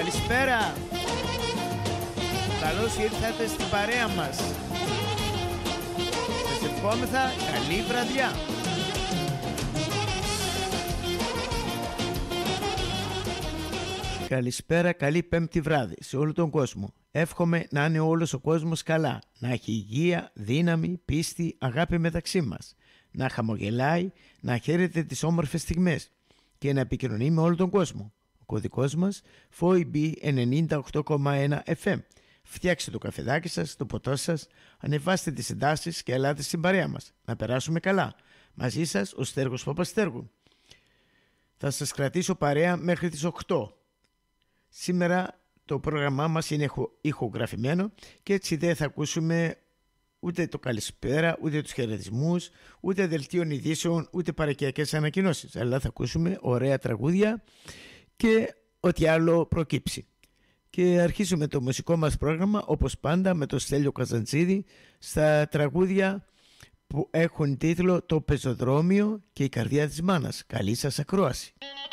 Καλησπέρα. Καλώς ήρθατε στην παρέα μας. Σας ευχόμεθα καλή βραδιά. Καλησπέρα, καλή πέμπτη βράδυ σε όλο τον κόσμο. Εύχομαι να είναι όλος ο κόσμος καλά, να έχει υγεία, δύναμη, πίστη, αγάπη μεταξύ μας, να χαμογελάει, να χαίρεται τις όμορφες στιγμές και να επικοινωνεί με όλο τον κόσμο. Ο κωδικός μας FOIB 98,1 FM. Φτιάξτε το καφεδάκι σας, το ποτό σας, ανεβάστε τις εντάσεις και ελάτε στην παρέα μας. Να περάσουμε καλά. Μαζί σας ο Στέργος Παπαστέργου. Θα σας κρατήσω παρέα μέχρι τις 8. Σήμερα το πρόγραμμά μας είναι ηχογραφημένο και έτσι δεν θα ακούσουμε ούτε το καλησπέρα, ούτε τους χαιρετισμούς, ούτε δελτίων ειδήσεων, ούτε παρακιακές ανακοινώσεις. Αλλά θα ακούσουμε ωραία τραγούδια και ό,τι άλλο προκύψει. Και αρχίζουμε το μουσικό μας πρόγραμμα όπως πάντα με το Στέλιο Καζαντζίδη στα τραγούδια που έχουν τίτλο «Το πεζοδρόμιο» και «Η καρδιά της μάνας». Καλή σας ακρόαση.